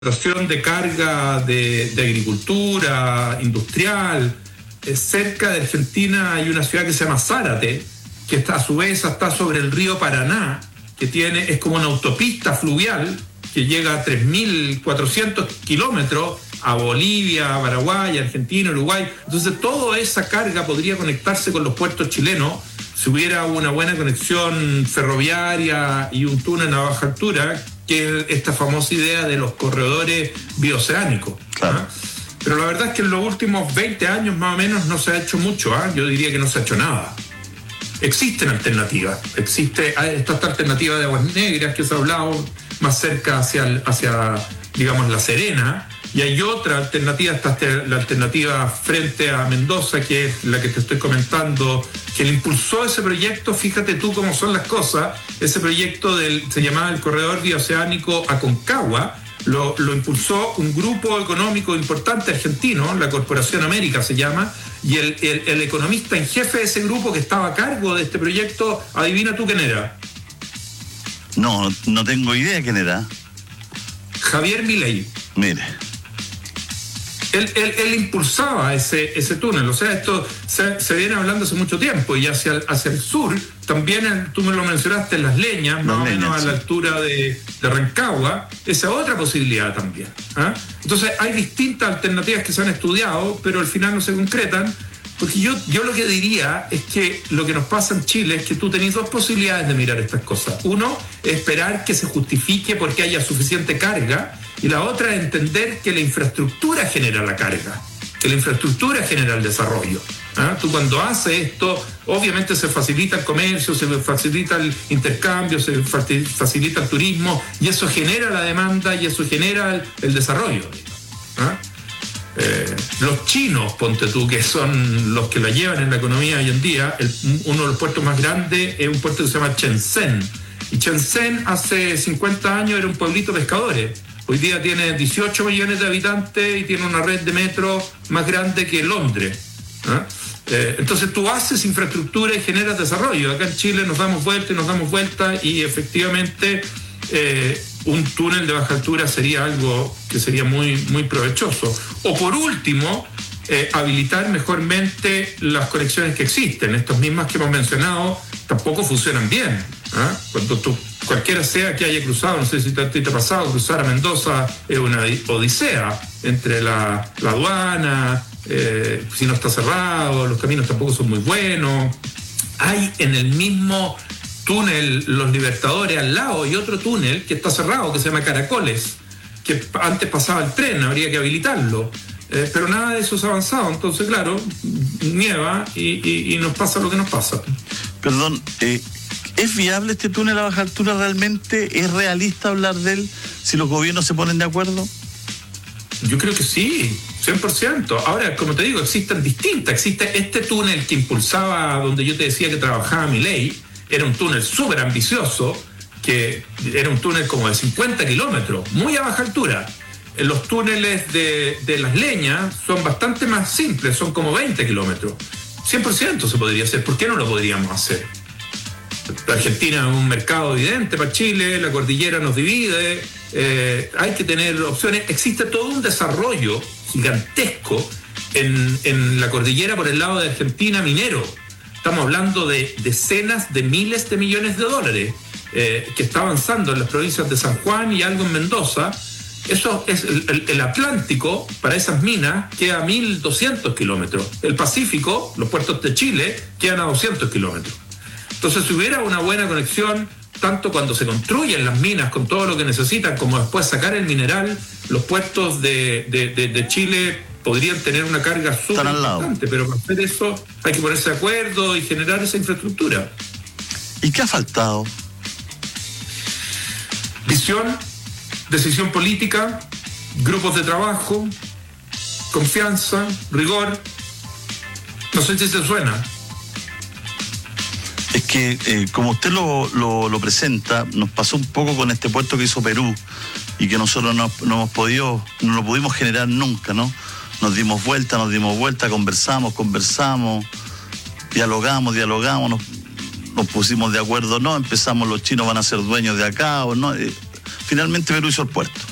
concentración de carga de agricultura, industrial. Cerca de Argentina hay una ciudad que se llama Zárate, que está, a su vez está sobre el río Paraná, es como una autopista fluvial que llega a 3.400 kilómetros a Bolivia, a Paraguay, Argentina, Uruguay. Entonces toda esa carga podría conectarse con los puertos chilenos si hubiera una buena conexión ferroviaria y un túnel a baja altura, que es esta famosa idea de los corredores bioceánicos. Claro. ¿Ah? Pero la verdad es que en los últimos 20 años más o menos no se ha hecho mucho. Yo diría que no se ha hecho nada. Existen alternativas. Existe esta alternativa de Aguas Negras que se ha hablado más cerca hacia digamos, La Serena. Y hay otra alternativa, la alternativa frente a Mendoza, que es la que te estoy comentando, que le impulsó ese proyecto. Fíjate tú cómo son las cosas. Ese proyecto se llamaba el Corredor Bioceánico Aconcagua. Lo impulsó un grupo económico importante argentino, la Corporación América se llama, y el economista en jefe de ese grupo que estaba a cargo de este proyecto, adivina tú quién era. No tengo idea quién era. Javier Milei. Mire. Él impulsaba ese túnel. O sea, esto se viene hablando hace mucho tiempo. Y hacia el sur, también tú me lo mencionaste, en Las Leñas, más o menos a la altura de Rancagua, esa otra posibilidad también. Entonces hay distintas alternativas que se han estudiado, pero al final no se concretan. Porque yo lo que diría es que lo que nos pasa en Chile es que tú tenés dos posibilidades de mirar estas cosas. Uno, esperar que se justifique porque haya suficiente carga, y la otra es entender que la infraestructura genera la carga, que la infraestructura genera el desarrollo. Tú cuando haces esto, obviamente se facilita el comercio, se facilita el intercambio, se facilita el turismo, y eso genera la demanda y eso genera el desarrollo. Los chinos, ponte tú, que son los que la llevan en la economía hoy en día, uno de los puertos más grandes es un puerto que se llama Shenzhen. Y Shenzhen hace 50 años era un pueblito de pescadores. Hoy día tiene 18 millones de habitantes y tiene una red de metro más grande que Londres. Entonces tú haces infraestructura y generas desarrollo. Acá en Chile nos damos vuelta y efectivamente un túnel de baja altura sería algo que sería muy, muy provechoso. O por último, habilitar mejormente las conexiones que existen. Estas mismas que hemos mencionado tampoco funcionan bien. Cuando cualquiera sea que haya cruzado, no sé si te ha pasado, cruzar a Mendoza es una odisea entre la aduana, si no está cerrado, los caminos tampoco son muy buenos. Hay en el mismo túnel Los Libertadores al lado y otro túnel que está cerrado que se llama Caracoles, que antes pasaba el tren, habría que habilitarlo, pero nada de eso se ha avanzado. Entonces claro, nieva y nos pasa lo que nos pasa. Perdón, ¿es viable este túnel a baja altura realmente? ¿Es realista hablar de él si los gobiernos se ponen de acuerdo? Yo creo que sí, 100%. Ahora, como te digo, existe este túnel que impulsaba, donde yo te decía que trabajaba Milei. Era un túnel súper ambicioso, que era un túnel como de 50 kilómetros, muy a baja altura. Los túneles de Las Leñas son bastante más simples, son como 20 kilómetros. 100% se podría hacer. ¿Por qué no lo podríamos hacer? Argentina es un mercado evidente para Chile, la cordillera nos divide, hay que tener opciones. Existe todo un desarrollo gigantesco en la cordillera por el lado de Argentina minero. Estamos hablando de decenas de miles de millones de dólares que está avanzando en las provincias de San Juan y algo en Mendoza. Eso es el Atlántico, para esas minas, queda a 1.200 kilómetros. El Pacífico, los puertos de Chile, quedan a 200 kilómetros. Entonces, si hubiera una buena conexión, tanto cuando se construyen las minas con todo lo que necesitan, como después sacar el mineral, los puertos de Chile podrían tener una carga súper importante, pero para hacer eso hay que ponerse de acuerdo y generar esa infraestructura. ¿Y qué ha faltado? Visión, decisión política, grupos de trabajo, confianza, rigor. No sé si se suena. Es que, como usted lo presenta, nos pasó un poco con este puerto que hizo Perú y que nosotros no lo pudimos generar nunca, ¿no? Nos dimos vuelta, conversamos, dialogamos, nos pusimos de acuerdo, no, empezamos, los chinos van a ser dueños de acá, o no. Finalmente Perú hizo el puerto.